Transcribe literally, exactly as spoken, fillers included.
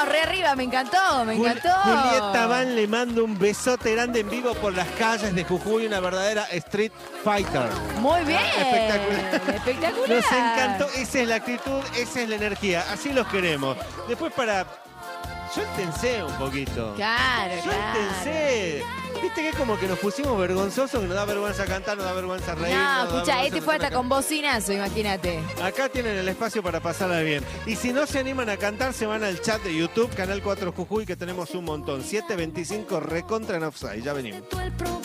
No, re arriba, me encantó, me encantó. Julieta Van le mando un besote grande en vivo por las calles de Jujuy, una verdadera street fighter. Muy bien. Espectacular. Espectacular. Nos encantó, esa es la actitud, esa es la energía, así los queremos. Después para... Suéltense un poquito. Claro, Suéltense. claro. Viste que es como que nos pusimos vergonzosos, que nos da vergüenza cantar, nos da vergüenza reír. No, escucha, este fue hasta con bocinazo, imagínate. Acá tienen el espacio para pasarla bien. Y si no se animan a cantar, se van al chat de YouTube, Canal cuatro Jujuy, que tenemos un montón. siete veinticinco recontra en offside. Ya venimos.